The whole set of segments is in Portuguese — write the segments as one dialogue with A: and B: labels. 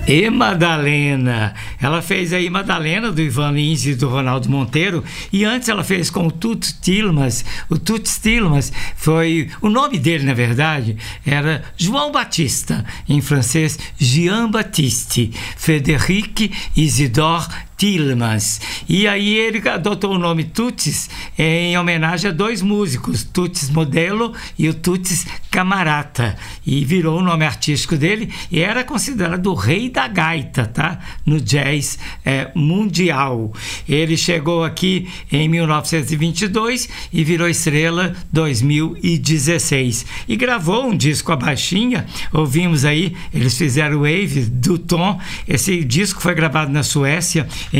A: E Madalena, ela fez aí Madalena do Ivan Lins e do Ronaldo Monteiro, e antes ela fez com o Toots Thielemans. O Toots Thielemans foi, o nome dele na verdade era João Batista, em francês Jean Baptiste Frédéric Isidore Thielemans. E aí ele adotou o nome Toots em homenagem a dois músicos, Toots Modelo e o Toots Camarata, e virou o nome artístico dele, e era considerado o rei da gaita, tá? No jazz mundial. Ele chegou aqui em 1922 e virou estrela 2016 e gravou um disco a baixinha. Ouvimos aí, eles fizeram Wave do Tom. Esse disco foi gravado na Suécia em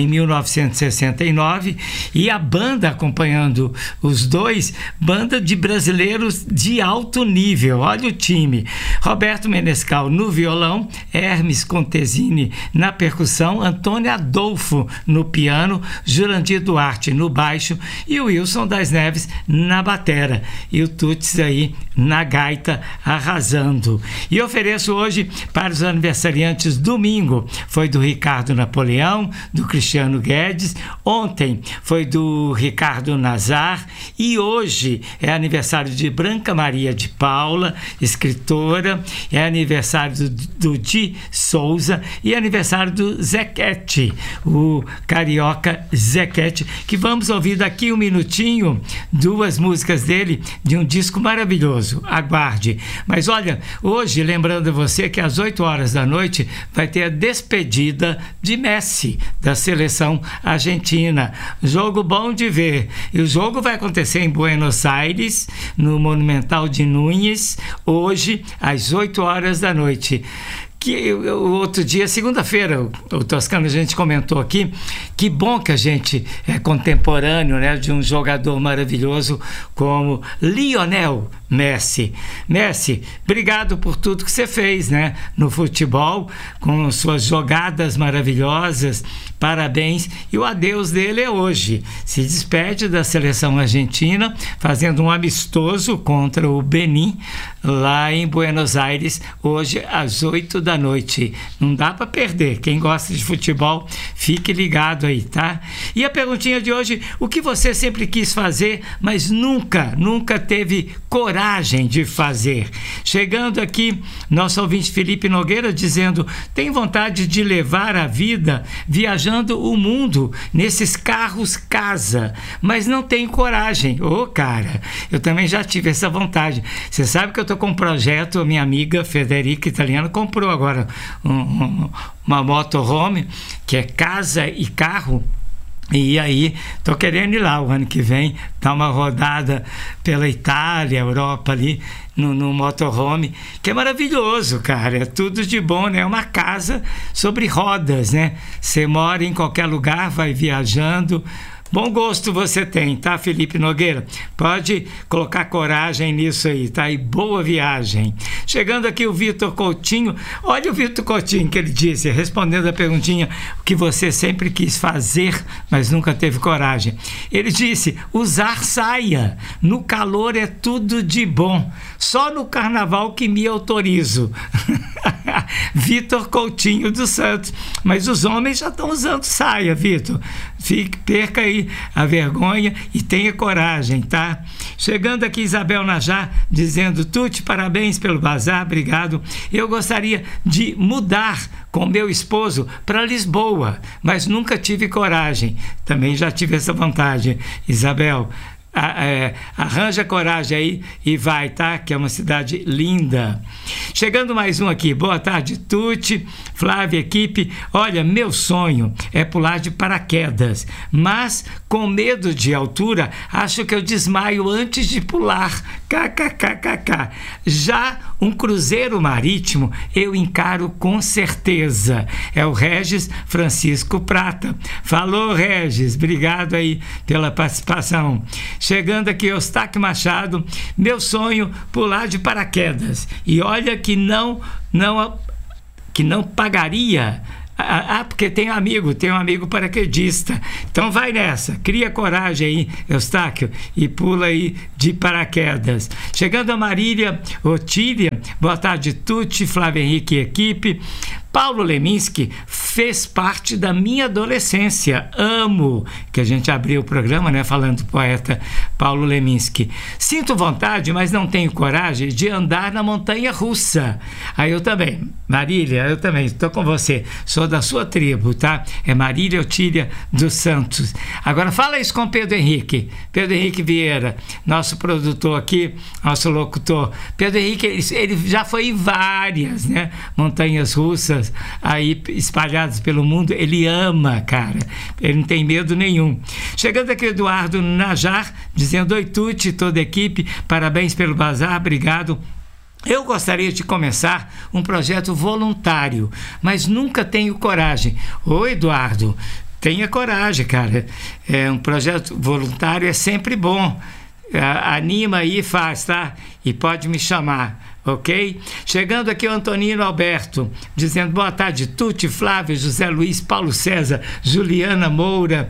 A: 1969, e a banda acompanhando os dois, banda de brasileiros de alto nível. Olha o time: Roberto Menescal no violão, Hermes Contesini na percussão, Antônio Adolfo no piano, Jurandir Duarte no baixo e o Wilson das Neves na batera, e o Toots aí na gaita arrasando. E ofereço hoje para os aniversariantes: domingo foi do Ricardo Napoleão, do Cristiano Guedes, ontem foi do Ricardo Nazar, e hoje é aniversário de Branca Maria de Paula, escritora, é aniversário do Di Souza e é aniversário do Zequete, o carioca Zequete, que vamos ouvir daqui um minutinho, duas músicas dele, de um disco maravilhoso. Aguarde. Mas olha, hoje, lembrando a você que às 8 horas da noite vai ter a despedida de Messi, da seleção argentina. Jogo bom de ver. E o jogo vai acontecer em Buenos Aires, no Monumental de Núñez, hoje, às 8 horas da noite. Que o outro dia, segunda-feira, o Toscano, a gente comentou aqui, que bom que a gente é contemporâneo, né, de um jogador maravilhoso como Lionel Messi. Messi, obrigado por tudo que você fez, né, no futebol, com suas jogadas maravilhosas, parabéns. E o adeus dele é hoje. Se despede da seleção argentina, fazendo um amistoso contra o Benin, lá em Buenos Aires, hoje às 8 da noite. Não dá para perder. Quem gosta de futebol, fique ligado aí, tá? E a perguntinha de hoje: o que você sempre quis fazer, mas nunca teve coragem de fazer? Chegando aqui, nosso ouvinte Felipe Nogueira dizendo: tem vontade de levar a vida viajando o mundo nesses carros casa, mas não tem coragem. Cara, eu também já tive essa vontade. Você sabe que eu tô com um projeto, a minha amiga Federica Italiano comprou agora uma motorhome, que é casa e carro. E aí, tô querendo ir lá o ano que vem, dar uma rodada pela Itália, Europa ali, no motorhome, que é maravilhoso, cara, é tudo de bom, né? É uma casa sobre rodas, né? Você mora em qualquer lugar, vai viajando. Bom gosto você tem, tá, Felipe Nogueira? Pode colocar coragem nisso aí, tá? E boa viagem. Chegando aqui o Vitor Coutinho. Olha o Vitor Coutinho que ele disse, respondendo a perguntinha: o que você sempre quis fazer, mas nunca teve coragem. Ele disse: usar saia. No calor é tudo de bom. Só no carnaval que me autorizo. Vitor Coutinho dos Santos. Mas os homens já estão usando saia, Vitor. Perca aí a vergonha e tenha coragem, tá? Chegando aqui Isabel Najá dizendo: Tuti, parabéns pelo bazar, obrigado. Eu gostaria de mudar com meu esposo para Lisboa, mas nunca tive coragem. Também já tive essa vontade, Isabel. Arranja coragem aí e vai, tá? Que é uma cidade linda. Chegando mais um aqui. Boa tarde, Tuti, Flávia, equipe. Olha, meu sonho é pular de paraquedas, mas com medo de altura, acho que eu desmaio antes de pular. KKKKK. Já um cruzeiro marítimo eu encaro com certeza. É o Regis Francisco Prata. Falou, Regis. Obrigado aí pela participação. Chegando aqui, Eustáquio Machado. Meu sonho, pular de paraquedas. E olha que não pagaria. Porque tem um amigo paraquedista. Então vai nessa, cria coragem aí, Eustáquio, e pula aí de paraquedas. Chegando a Marília Otília, boa tarde, Tuti, Flávio Henrique e equipe. Paulo Leminski fez parte da minha adolescência. Amo, que a gente abriu o programa, né, falando do poeta Paulo Leminski. Sinto vontade, mas não tenho coragem de andar na montanha russa. Aí eu também, Marília, eu também estou com você, sou da sua tribo, tá? É Marília Otília dos Santos. Agora fala isso com Pedro Henrique Vieira, nosso produtor aqui, nosso locutor. Pedro Henrique, ele já foi em várias, né, montanhas russas aí espalhadas pelo mundo. Ele ama, cara, ele não tem medo nenhum. Chegando aqui o Eduardo Najar, dizendo: oi Tuti, toda a equipe, parabéns pelo bazar, obrigado. Eu gostaria de começar um projeto voluntário, mas nunca tenho coragem. Ô Eduardo, tenha coragem, cara. Um projeto voluntário é sempre bom. Anima aí e faz, tá? E pode me chamar, ok? Chegando aqui o Antonino Alberto, dizendo: boa tarde, Tuti, Flávio, José Luiz, Paulo César, Juliana Moura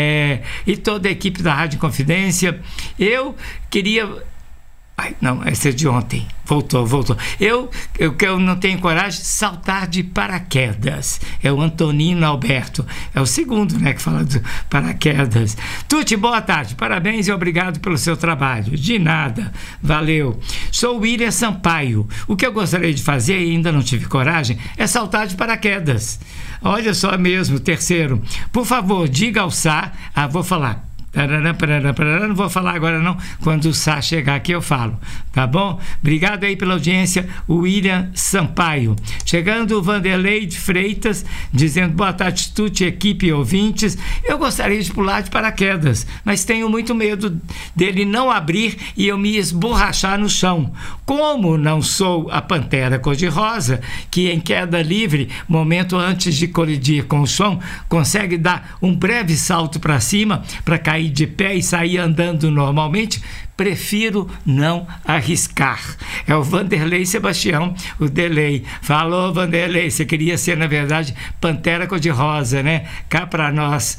A: e toda a equipe da Rádio Confidência. Eu queria... Ai, não, essa é de ontem. Voltou. Eu não tenho coragem de saltar de paraquedas. É o Antonino Alberto. É o segundo, né, que fala de paraquedas. Tuti, boa tarde. Parabéns e obrigado pelo seu trabalho. De nada. Valeu. Sou William Sampaio. O que eu gostaria de fazer, e ainda não tive coragem, é saltar de paraquedas. Olha só mesmo. Terceiro. Por favor, diga ao Sá... vou falar. Não vou falar agora não, quando o Sá chegar aqui eu falo, tá bom? Obrigado aí pela audiência, o William Sampaio. Chegando o Vanderlei de Freitas, dizendo: boa tarde, Tuti, equipe e ouvintes. Eu gostaria de pular de paraquedas, mas tenho muito medo dele não abrir e eu me esborrachar no chão. Como não sou a pantera cor-de-rosa, que em queda livre, momento antes de colidir com o chão, consegue dar um breve salto para cima para cair de pé e sair andando normalmente, prefiro não arriscar. É o Vanderlei Sebastião, o Delay. Falou, Vanderlei, você queria ser, na verdade, pantera cor-de-rosa, né? Cá para nós.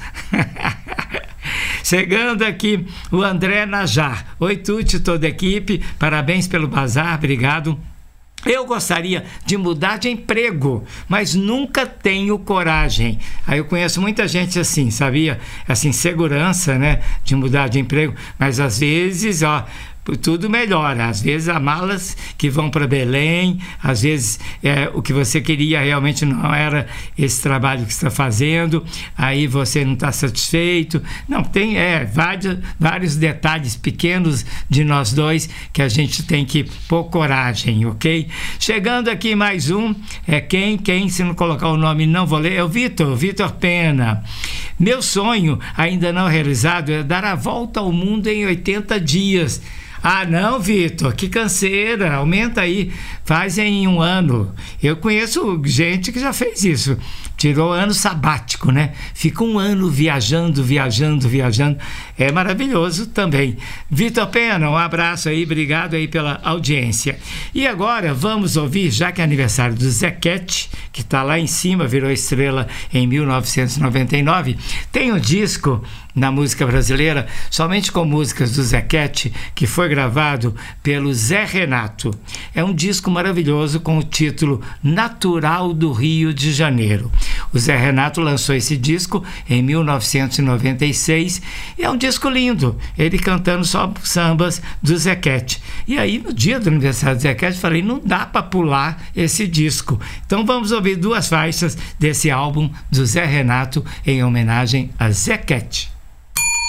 A: Chegando aqui o André Najar. Oi, Tuti, toda a equipe, parabéns pelo bazar, obrigado. Eu gostaria de mudar de emprego, mas nunca tenho coragem. Aí eu conheço muita gente assim, sabia? Essa insegurança, né, de mudar de emprego, mas às vezes, tudo melhora. Às vezes há malas que vão para Belém, às vezes o que você queria realmente não era esse trabalho que você está fazendo, aí você não está satisfeito. Não, tem vários detalhes pequenos de nós dois que a gente tem que pôr coragem, ok? Chegando aqui mais um, quem se não colocar o nome não vou ler, é o Vitor Pena. Meu sonho ainda não realizado é dar a volta ao mundo em 80 dias. Ah, não, Vitor, que canseira, aumenta aí, faz em um ano. Eu conheço gente que já fez isso, tirou ano sabático, né? Fica um ano viajando, é maravilhoso também. Vitor Pena, um abraço aí, obrigado aí pela audiência. E agora vamos ouvir, já que é aniversário do Zequete, que está lá em cima, virou estrela em 1999, tem um disco na música brasileira, somente com músicas do Zequete, que foi gravado pelo Zé Renato. É um disco maravilhoso com o título Natural do Rio de Janeiro. O Zé Renato lançou esse disco em 1996 e é um disco lindo, ele cantando só sambas do Zequete. E aí, no dia do aniversário do Zequete, falei, não dá para pular esse disco. Então vamos ouvir duas faixas desse álbum do Zé Renato em homenagem a Zequete.